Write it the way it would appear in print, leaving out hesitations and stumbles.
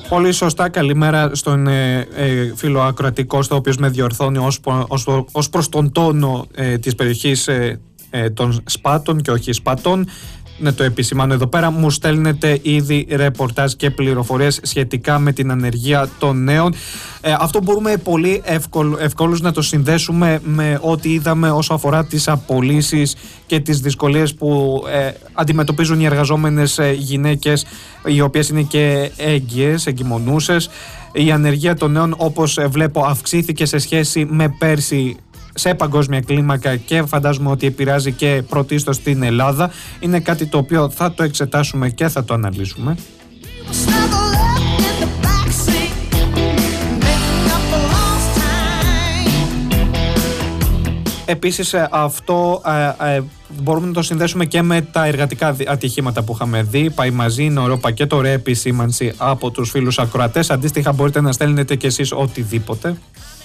Πολύ σωστά. Καλημέρα στον φίλο ακροατικό, ο οποίος με διορθώνει ως προς τον τόνο της περιοχής των Σπάτων και όχι Σπατών. Να το επισημάνω εδώ πέρα. Μου στέλνετε ήδη ρεπορτάζ και πληροφορίες σχετικά με την ανεργία των νέων. Αυτό μπορούμε πολύ ευκόλως να το συνδέσουμε με ό,τι είδαμε όσο αφορά τις απολύσεις και τις δυσκολίες που αντιμετωπίζουν οι εργαζόμενες γυναίκες, οι οποίες είναι και έγκυες, εγκυμονούσες. Η ανεργία των νέων, όπως βλέπω, αυξήθηκε σε σχέση με πέρσι σε παγκόσμια κλίμακα και φαντάζομαι ότι επηρεάζει και πρωτίστως στην Ελλάδα. Είναι κάτι το οποίο θα το εξετάσουμε και θα το αναλύσουμε. Επίσης αυτό μπορούμε να το συνδέσουμε και με τα εργατικά ατυχήματα που είχαμε δει. Πάει μαζί, είναι ωραίο πακέτο, ωραία επισήμανση από τους φίλους ακροατές. Αντίστοιχα μπορείτε να στέλνετε κι εσείς οτιδήποτε.